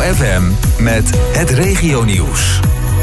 FM met het regionieuws.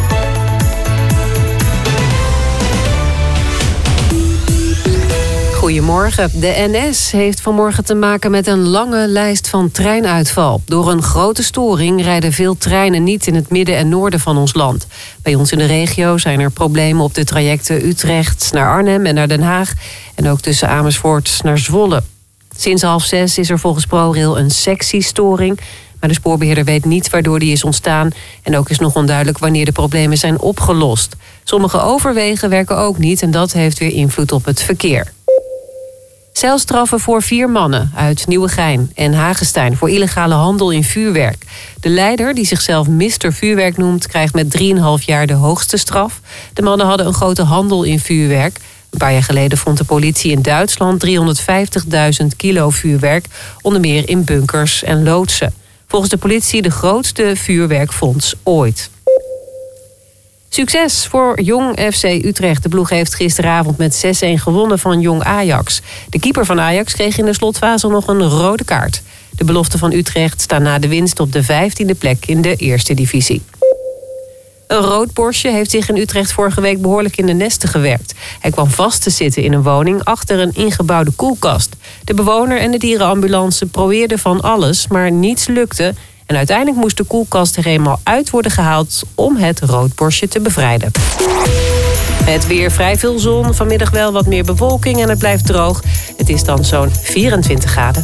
Goedemorgen. De NS heeft vanmorgen te maken met een lange lijst van treinuitval. Door een grote storing rijden veel treinen niet in het midden en noorden van ons land. Bij ons in de regio zijn er problemen op de trajecten Utrecht naar Arnhem en naar Den Haag. En ook tussen Amersfoort naar Zwolle. Sinds 5:30 is er volgens ProRail een sectiestoring. Maar de spoorbeheerder weet niet waardoor die is ontstaan. En ook is nog onduidelijk wanneer de problemen zijn opgelost. Sommige overwegen werken ook niet en dat heeft weer invloed op het verkeer. Celstraffen voor 4 mannen uit Nieuwegein en Hagestein voor illegale handel in vuurwerk. De leider, die zichzelf Mr. Vuurwerk noemt, krijgt met 3,5 jaar de hoogste straf. De mannen hadden een grote handel in vuurwerk. Een paar jaar geleden vond de politie in Duitsland 350.000 kilo vuurwerk, onder meer in bunkers en loodsen. Volgens de politie de grootste vuurwerkfonds ooit. Succes voor Jong FC Utrecht. De ploeg heeft gisteravond met 6-1 gewonnen van Jong Ajax. De keeper van Ajax kreeg in de slotfase nog een rode kaart. De beloften van Utrecht staan na de winst op de 15e plek in de eerste divisie. Een roodborstje heeft zich in Utrecht vorige week behoorlijk in de nesten gewerkt. Hij kwam vast te zitten in een woning achter een ingebouwde koelkast. De bewoner en de dierenambulance probeerden van alles, maar niets lukte. En uiteindelijk moest de koelkast er eenmaal uit worden gehaald om het roodborstje te bevrijden. Het weer, vrij veel zon, vanmiddag wel wat meer bewolking en het blijft droog. Het is dan zo'n 24 graden.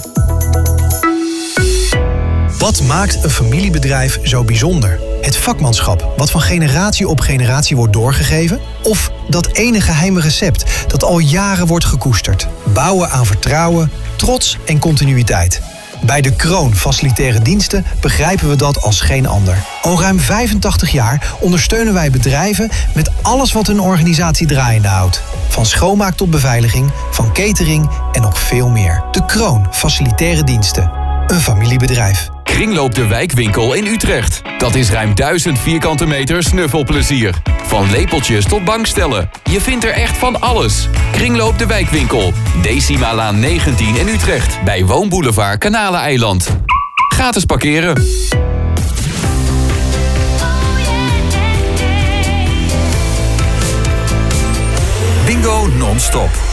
Wat maakt een familiebedrijf zo bijzonder? Het vakmanschap, wat van generatie op generatie wordt doorgegeven? Of dat ene geheime recept dat al jaren wordt gekoesterd? Bouwen aan vertrouwen, trots en continuïteit. Bij De Kroon Facilitaire Diensten begrijpen we dat als geen ander. Al ruim 85 jaar ondersteunen wij bedrijven met alles wat hun organisatie draaiende houdt. Van schoonmaak tot beveiliging, van catering en nog veel meer. De Kroon Facilitaire Diensten. Een familiebedrijf. Kringloop de Wijkwinkel in Utrecht. Dat is ruim 1000 vierkante meter snuffelplezier. Van lepeltjes tot bankstellen. Je vindt er echt van alles. Kringloop de Wijkwinkel. Decimalaan 19 in Utrecht. Bij Woonboulevard Kanaleneiland. Gratis parkeren. Bingo non-stop.